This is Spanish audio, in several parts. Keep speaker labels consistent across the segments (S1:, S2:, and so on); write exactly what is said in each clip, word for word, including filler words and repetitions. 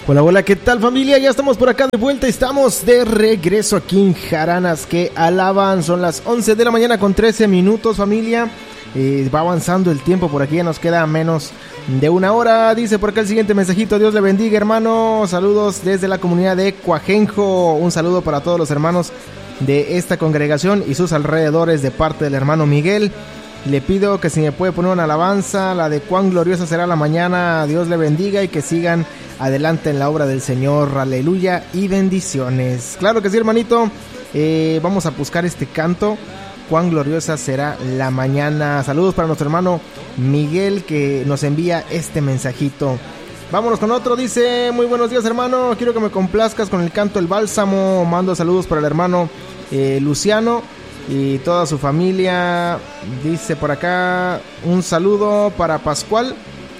S1: Hola, hola, ¿qué tal familia? Ya estamos por acá de vuelta, estamos de regreso aquí en Jaranas que alaban. Son las once de la mañana con trece minutos familia. Eh, va avanzando el tiempo, por aquí ya nos queda menos de una hora. Dice por acá el siguiente mensajito: Dios le bendiga, hermano. Saludos desde la comunidad de Coajenjo. Un saludo para todos los hermanos de esta congregación y sus alrededores de parte del hermano Miguel. Le pido que si me puede poner una alabanza, la de cuán gloriosa será la mañana. Dios le bendiga y que sigan adelante en la obra del Señor. Aleluya y bendiciones. Claro que sí, hermanito. Eh, vamos a buscar este canto. Cuán gloriosa será la mañana. Saludos para nuestro hermano Miguel que nos envía este mensajito. Vámonos con otro. Dice: muy buenos días, hermano. Quiero que me complazcas con el canto El Bálsamo. Mando saludos para el hermano eh, Luciano y toda su familia. Dice por acá un saludo para Pascual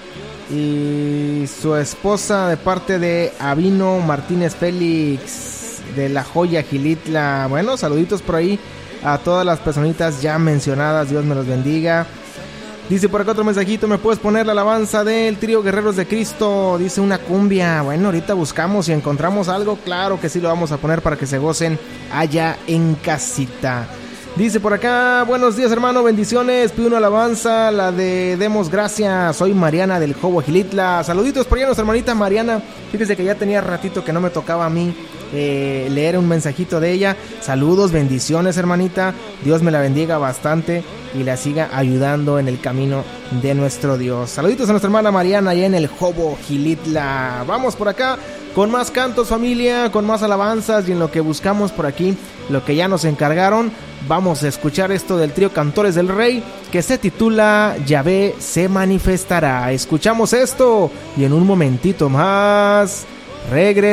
S1: y su esposa de parte de Avino Martínez Félix de La Joya, Gilitla. Bueno, saluditos por ahí a todas las personitas ya mencionadas. Dios me los bendiga. Dice por acá otro mensajito: ¿me puedes poner la alabanza del trío Guerreros de Cristo? Dice una cumbia. Bueno, ahorita buscamos y encontramos algo. Claro que sí lo vamos a poner para que se gocen allá en casita. Dice por acá: buenos días, hermano, bendiciones. Pido una alabanza, la de Demos Gracias. Soy Mariana del Jobo, Gilitla. Saluditos por allá a nuestra hermanita Mariana. Fíjese que ya tenía ratito que no me tocaba a mí eh, leer un mensajito de ella. Saludos, bendiciones, hermanita. Dios me la bendiga bastante y la siga ayudando en el camino de nuestro Dios. Saluditos a nuestra hermana Mariana allá en el Jobo, Gilitla. Vamos por acá con más cantos, familia, con más alabanzas y en lo que buscamos por aquí, lo que ya nos encargaron. Vamos a escuchar esto del trío Cantores del Rey que se titula Yahvé se manifestará. Escuchamos esto y en un momentito más regresamos.